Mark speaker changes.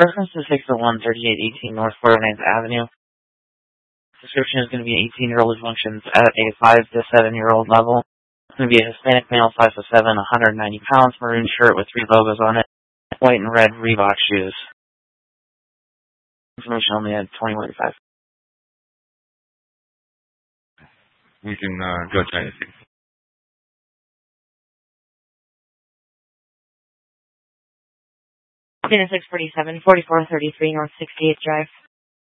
Speaker 1: Reference to 601-3818 North 49th Avenue. Description is going to be an 18-year-old who functions at a 5 to 7-year-old level. It's going to be a Hispanic male, 5'7", 190 pounds, maroon shirt with 3 logos on it, white and red Reebok shoes. Information only at 2185.
Speaker 2: We can go to anything.
Speaker 3: Phoenix 647, 4433 North 68th Drive.